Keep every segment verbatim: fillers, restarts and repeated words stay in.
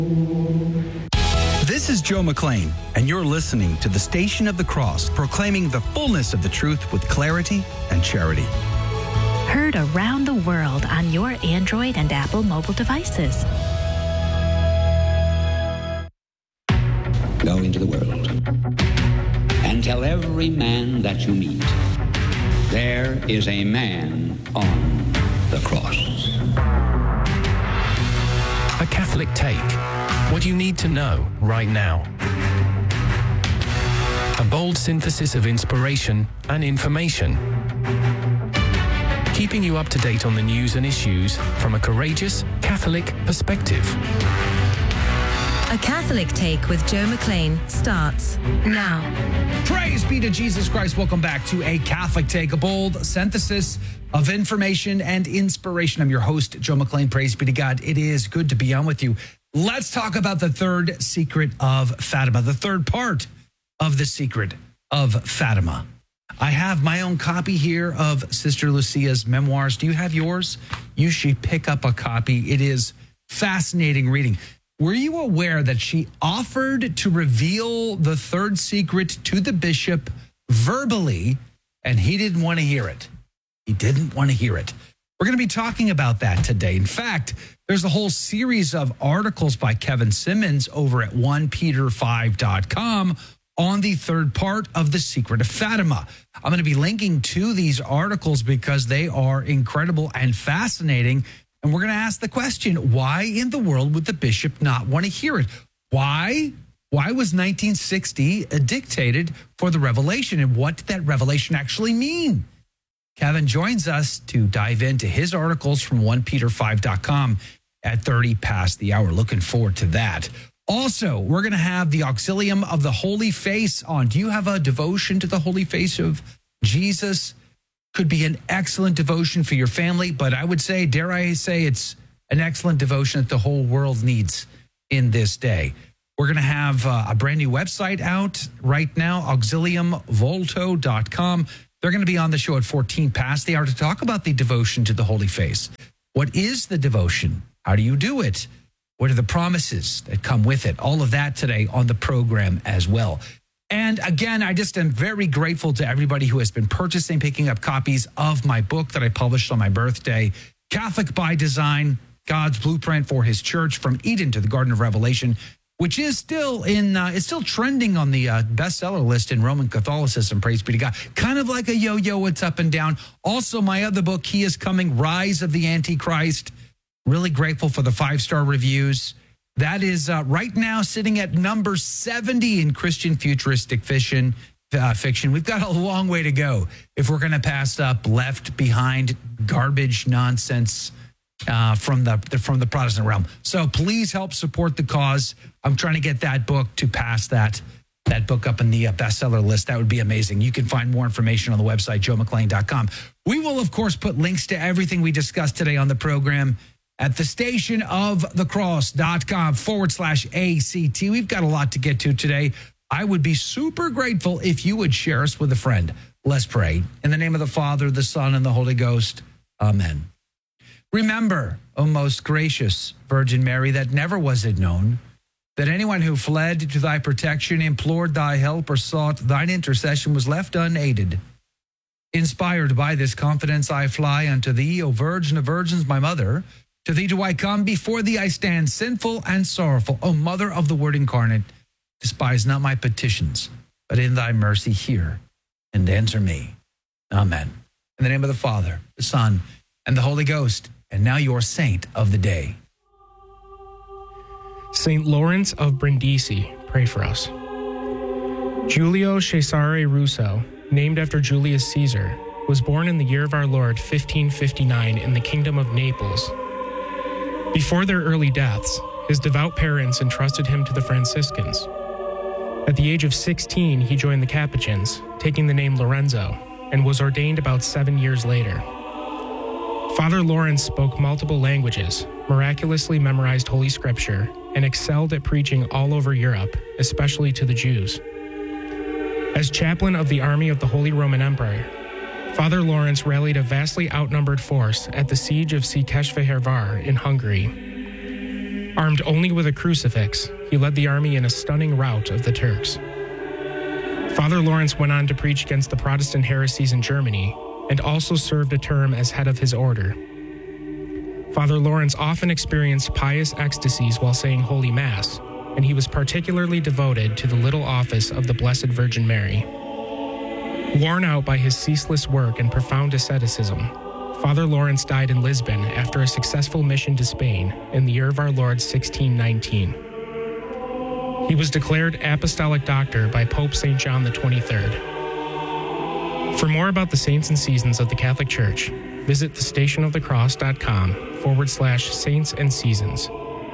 This is Joe McClain, and you're listening to the Station of the Cross, proclaiming the fullness of the truth with clarity and charity. Heard around the world on your Android and Apple mobile devices. Go into the world and tell every man that you meet, there is a man on the cross. A Catholic Take. What you need to know right now. A bold synthesis of inspiration and information. Keeping you up to date on the news and issues from a courageous Catholic perspective. A Catholic Take with Joe McClain starts now. Praise be to Jesus Christ. Welcome back to A Catholic Take, a bold synthesis of information and inspiration. I'm your host, Joe McClain. Praise be to God. It is good to be on with you. Let's talk about the third secret of Fatima, the third part of the secret of Fatima. I have my own copy here of Sister Lucia's memoirs. Do you have yours? You should pick up a copy. It is fascinating reading. Were you aware that she offered to reveal the third secret to the bishop verbally, and he didn't want to hear it? He didn't want to hear it. We're going to be talking about that today. In fact, there's a whole series of articles by Kevin Simmons over at first Peter five dot com on the third part of the secret of Fatima. I'm going to be linking to these articles because they are incredible and fascinating. And we're going to ask the question, why in the world would the bishop not want to hear it? Why? Why was nineteen sixty dictated for the revelation? And what did that revelation actually mean? Kevin joins us to dive into his articles from first Peter five dot com at thirty past the hour. Looking forward to that. Also, we're going to have the Auxilium of the Holy Face on. Do you have a devotion to the Holy Face of Jesus? Could be an excellent devotion for your family, but I would say, dare I say, it's an excellent devotion that the whole world needs in this day. We're going to have uh, a brand new website out right now, auxilium volto dot com. They're going to be on the show at fourteen past the hour to talk about the devotion to the Holy Face. What is the devotion? How do you do it? What are the promises that come with it? All of that today on the program as well. And again, I just am very grateful to everybody who has been purchasing, picking up copies of my book that I published on my birthday, Catholic by Design, God's Blueprint for His Church from Eden to the Garden of Revelation, which is still in, uh, it's still trending on the uh, bestseller list in Roman Catholicism, praise be to God. Kind of like a yo-yo, it's up and down. Also, my other book, He is Coming, Rise of the Antichrist. Really grateful for the five-star reviews. That is uh, right now sitting at number seventy in Christian futuristic fiction. Uh, fiction. We've got a long way to go if we're going to pass up left behind garbage nonsense uh, from the from the Protestant realm. So please help support the cause. I'm trying to get that book to pass that that book up in the uh, bestseller list. That would be amazing. You can find more information on the website, joe mcclain dot com. We will, of course, put links to everything we discussed today on the program at the station of the cross dot com forward slash ACT. We've got a lot to get to today. I would be super grateful if you would share us with a friend. Let's pray. In the name of the Father, the Son, and the Holy Ghost. Amen. Remember, O most gracious Virgin Mary, that never was it known that anyone who fled to thy protection, implored thy help, or sought thine intercession was left unaided. Inspired by this confidence, I fly unto thee, O Virgin of Virgins, my mother. To thee do I come, before thee I stand, sinful and sorrowful. O Mother of the Word incarnate, despise not my petitions, but in thy mercy hear and answer me. Amen. In the name of the Father, the Son, and the Holy Ghost, and now your saint of the day. Saint Lawrence of Brindisi, pray for us. Giulio Cesare Russo, named after Julius Caesar, was born in the year of our Lord fifteen fifty-nine in the Kingdom of Naples. Before their early deaths, his devout parents entrusted him to the Franciscans. At the age of sixteen, he joined the Capuchins, taking the name Lorenzo, and was ordained about seven years later. Father Lawrence spoke multiple languages, miraculously memorized Holy Scripture, and excelled at preaching all over Europe, especially to the Jews. As chaplain of the army of the Holy Roman Empire, Father Lawrence rallied a vastly outnumbered force at the siege of Székesfehérvár in Hungary. Armed only with a crucifix, he led the army in a stunning rout of the Turks. Father Lawrence went on to preach against the Protestant heresies in Germany and also served a term as head of his order. Father Lawrence often experienced pious ecstasies while saying Holy Mass, and he was particularly devoted to the little office of the Blessed Virgin Mary. Worn out by his ceaseless work and profound asceticism, Father Lawrence died in Lisbon after a successful mission to Spain in the year of our Lord sixteen nineteen. He was declared Apostolic Doctor by Pope Saint John the twenty-third. For more about the saints and seasons of the Catholic Church, visit thestationofthecross.com forward slash saints and seasons.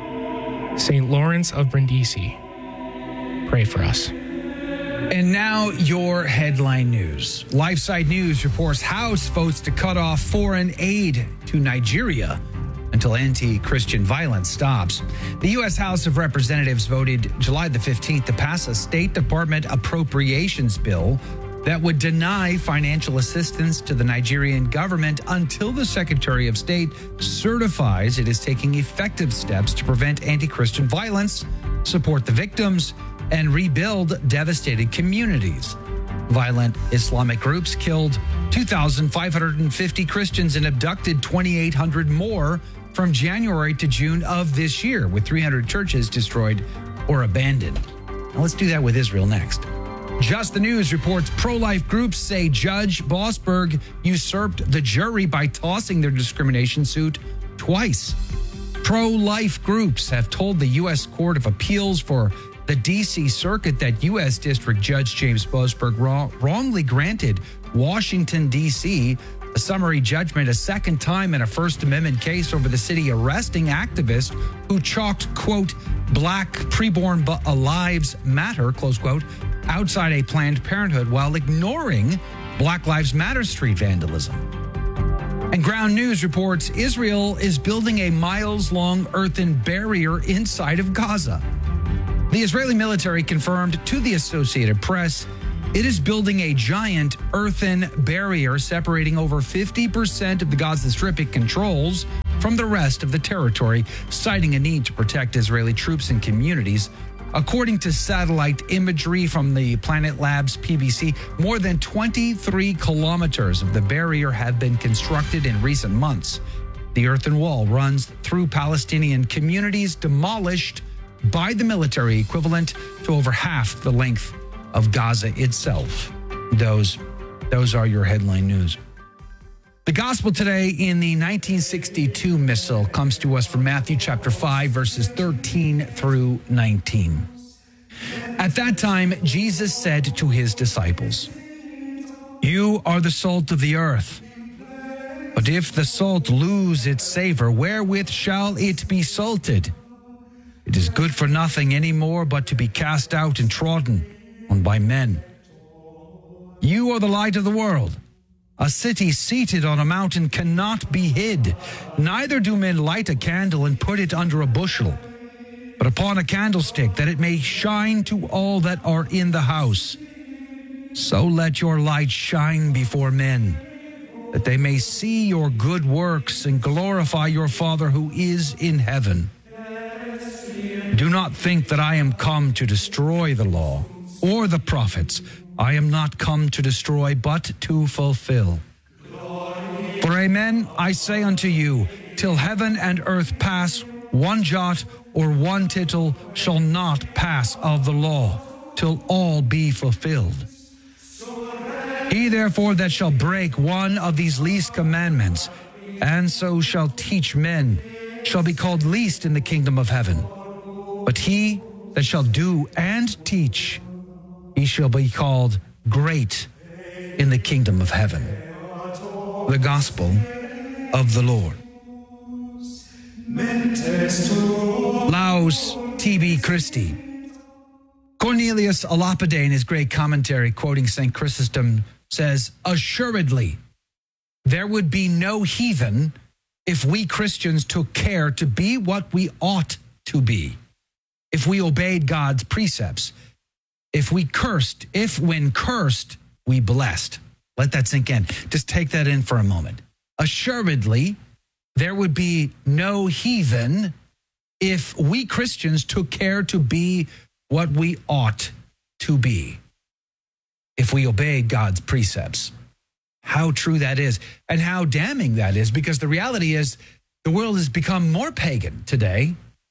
Saint Lawrence of Brindisi, pray for us. And now your headline news. LifeSite News reports House votes to cut off foreign aid to Nigeria until anti-Christian violence stops. The U S House of Representatives voted July the fifteenth to pass a State Department appropriations bill that would deny financial assistance to the Nigerian government until the Secretary of State certifies it is taking effective steps to prevent anti-Christian violence, support the victims, and rebuild devastated communities. Violent Islamic groups killed two thousand five hundred fifty Christians and abducted twenty-eight hundred more from January to June of this year, with three hundred churches destroyed or abandoned. Now let's do that with Israel next. Just the News reports pro-life groups say Judge Boasberg usurped the jury by tossing their discrimination suit twice. Pro-life groups have told the U S Court of Appeals for the D C Circuit that U S District Judge James Boasberg wrong, wrongly granted Washington, D C a summary judgment a second time in a First Amendment case over the city arresting activists who chalked, quote, Black preborn bu- lives matter, close quote, outside a Planned Parenthood while ignoring Black Lives Matter street vandalism. And Ground News reports Israel is building a miles-long earthen barrier inside of Gaza. The Israeli military confirmed to the Associated Press it is building a giant earthen barrier separating over fifty percent of the Gaza Strip it controls from the rest of the territory, citing a need to protect Israeli troops and communities. According to satellite imagery from the Planet Labs P B C, more than twenty-three kilometers of the barrier have been constructed in recent months. The earthen wall runs through Palestinian communities demolished by the military, equivalent to over half the length of Gaza itself. Those, those are your headline news. The gospel today in the nineteen sixty-two missal comes to us from Matthew chapter five, verses thirteen through nineteen. At that time, Jesus said to his disciples, "You are the salt of the earth. But if the salt lose its savor, wherewith shall it be salted? It is good for nothing any more but to be cast out and trodden on by men. You are the light of the world. A city seated on a mountain cannot be hid. Neither do men light a candle and put it under a bushel, but upon a candlestick, that it may shine to all that are in the house. So let your light shine before men, that they may see your good works and glorify your Father who is in heaven. Do not think that I am come to destroy the law or the prophets. I am not come to destroy, but to fulfill. For amen, I say unto you, till heaven and earth pass, one jot or one tittle shall not pass of the law, till all be fulfilled. He therefore that shall break one of these least commandments, and so shall teach men, shall be called least in the kingdom of heaven. But he that shall do and teach, he shall be called great in the kingdom of heaven." The gospel of the Lord. Laus tibi Christi. Cornelius a Lapide, in his great commentary quoting Saint Chrysostom, says, "Assuredly, there would be no heathen if we Christians took care to be what we ought to be, if we obeyed God's precepts, if we cursed, if when cursed, we blessed." Let that sink in. Just take that in for a moment. Assuredly, there would be no heathen if we Christians took care to be what we ought to be, if we obeyed God's precepts. How true that is and how damning that is, because the reality is the world has become more pagan today,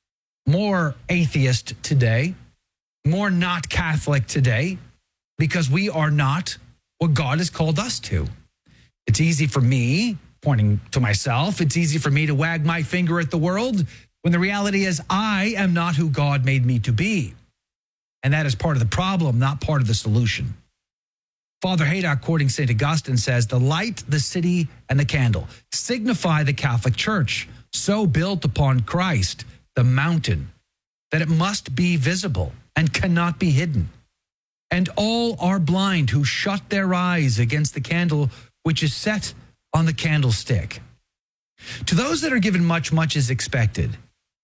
more atheist today, more not Catholic today, because we are not what God has called us to. It's easy for me, pointing to myself, it's easy for me to wag my finger at the world when the reality is I am not who God made me to be. And that is part of the problem, not part of the solution. Father Haydock, quoting Saint Augustine, says, "The light, the city, and the candle signify the Catholic Church, so built upon Christ, the mountain, that it must be visible and cannot be hidden. And all are blind who shut their eyes against the candle which is set on the candlestick." To those that are given much, much is expected.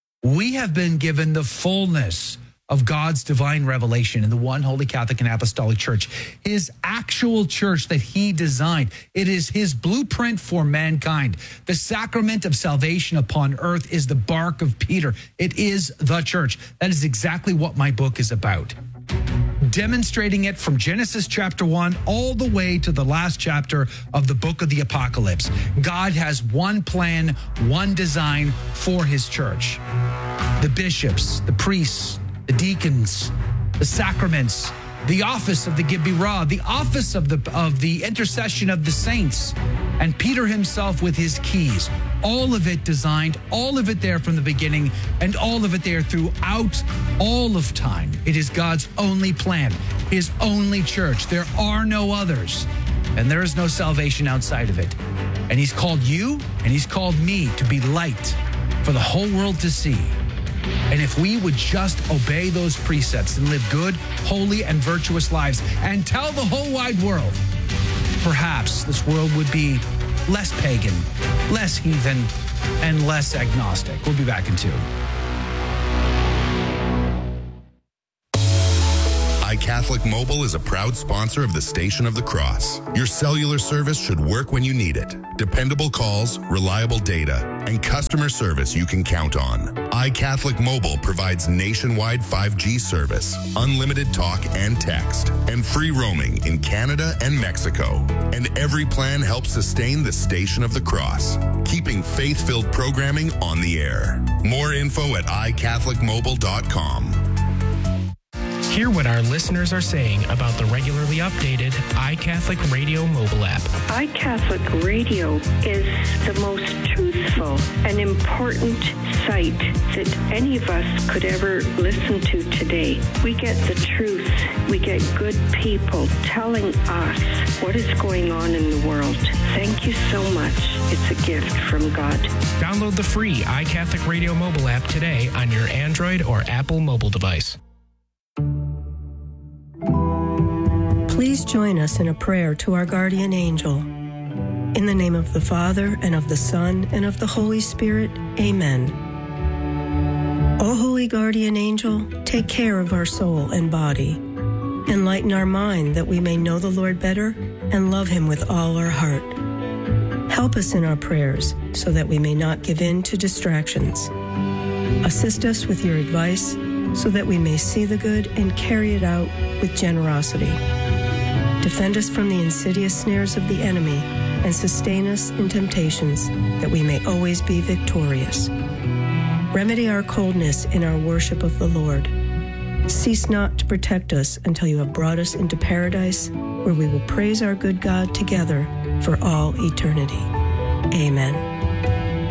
We have been given the fullness of God's divine revelation in the one holy Catholic and Apostolic Church, his actual church that he designed. It is his blueprint for mankind. The sacrament of salvation upon earth is the bark of Peter. It is the church. That is exactly what my book is about. Demonstrating it from Genesis chapter one all the way to the last chapter of the book of the Apocalypse. God has one plan, one design for his church. The bishops, the priests, the deacons, the sacraments, the office of the Gibirah, the office of the of the intercession of the saints, and Peter himself with his keys. All of it designed, all of it there from the beginning, and all of it there throughout all of time. It is God's only plan, his only church. There are no others, and there is no salvation outside of it. And he's called you, and he's called me to be light for the whole world to see. And if we would just obey those precepts and live good, holy, and virtuous lives and tell the whole wide world, perhaps this world would be less pagan, less heathen, and less agnostic. We'll be back in two. iCatholic Mobile is a proud sponsor of the Station of the Cross. Your cellular service should work when you need it. Dependable calls, reliable data, and customer service you can count on. iCatholic Mobile provides nationwide five G service, unlimited talk and text, and free roaming in Canada and Mexico. And every plan helps sustain the Station of the Cross, keeping faith-filled programming on the air. More info at i catholic mobile dot com. Hear what our listeners are saying about the regularly updated iCatholic Radio mobile app. iCatholic Radio is the most truthful and important site that any of us could ever listen to today. We get the truth. We get good people telling us what is going on in the world. Thank you so much. It's a gift from God. Download the free iCatholic Radio mobile app today on your Android or Apple mobile device. Please join us in a prayer to our guardian angel. In the name of the Father, and of the Son, and of the Holy Spirit, amen. O holy guardian angel, take care of our soul and body. Enlighten our mind that we may know the Lord better and love him with all our heart. Help us in our prayers so that we may not give in to distractions. Assist us with your advice so that we may see the good and carry it out with generosity. Defend us from the insidious snares of the enemy and sustain us in temptations that we may always be victorious. Remedy our coldness in our worship of the Lord. Cease not to protect us until you have brought us into paradise, where we will praise our good God together for all eternity. Amen.